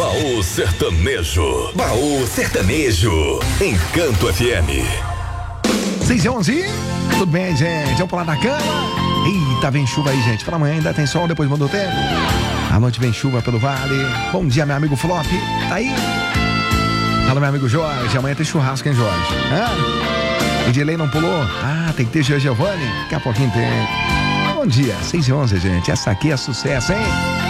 Baú Sertanejo. Baú Sertanejo. Encanto FM. 6h11. Tudo bem, gente? Vamos pular da cama. Eita, vem chuva aí, gente. Para amanhã ainda tem sol, depois muda o tempo. À noite vem chuva pelo vale. Bom dia, meu amigo Flop. Tá aí? Fala, meu amigo Jorge. Amanhã tem churrasco, hein, Jorge? O delay não pulou? Tem que ter Giovanni. Daqui a pouquinho tem. Bom dia, 6h11, gente. Essa aqui é sucesso, hein?